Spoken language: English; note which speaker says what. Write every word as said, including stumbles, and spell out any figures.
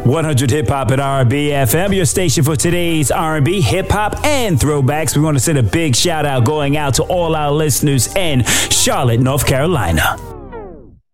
Speaker 1: one hundred Hip Hop at R and B F M, your station for today's R and B, hip hop, and throwbacks. We want to send a big shout out going out to all our listeners in Charlotte, North Carolina.